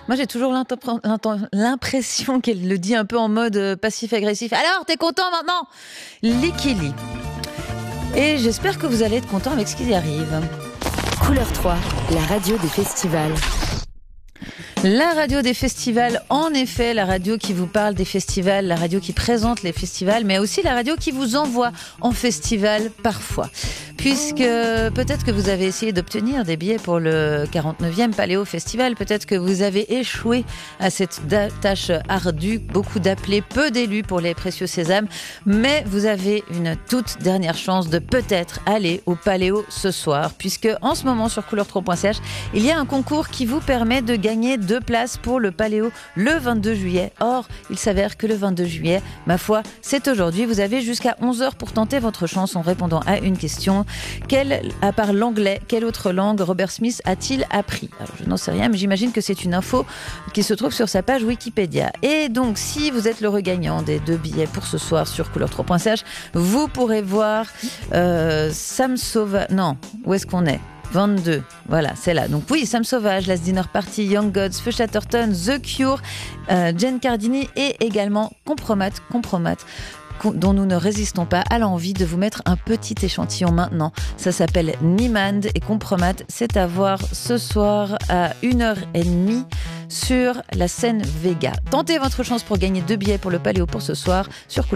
Moi, j'ai toujours l'impression qu'elle le dit un peu en mode passif-agressif. Alors, t'es content maintenant? Likili. Et j'espère que vous allez être content avec ce qui y arrive. Couleur 3, la radio des festivals. La radio des festivals, en effet, la radio qui vous parle des festivals, la radio qui présente les festivals, mais aussi la radio qui vous envoie en festival parfois. Puisque peut-être que vous avez essayé d'obtenir des billets pour le 49e Paléo Festival, peut-être que vous avez échoué à cette tâche ardue, beaucoup d'appelés, peu d'élus pour les précieux sésames, mais vous avez une toute dernière chance de peut-être aller au Paléo ce soir, puisque en ce moment sur couleur3.ch, il y a un concours qui vous permet de gagner 2 places pour le Paléo le 22 juillet. Or, il s'avère que le 22 juillet, ma foi, c'est aujourd'hui. Vous avez jusqu'à 11h pour tenter votre chance en répondant à une question. À part l'anglais, quelle autre langue Robert Smith a-t-il appris? Alors, je n'en sais rien, mais j'imagine que c'est une info qui se trouve sur sa page Wikipédia. Et donc, si vous êtes le regagnant des 2 billets pour ce soir sur couleur3.ch, vous pourrez voir Sam Sauvage. Non, où est-ce qu'on est? 22, voilà, c'est là. Donc oui, Sam Sauvage, Last Dinner Party, Young Gods, Feu Chatterton, The Cure, Jen Cardini et également Compromat, dont nous ne résistons pas à l'envie de vous mettre un petit échantillon maintenant. Ça s'appelle Niemand et Compromat. C'est à voir ce soir à 1h30 sur la scène Vega. Tentez votre chance pour gagner 2 billets pour le Paléo pour ce soir sur Couleur.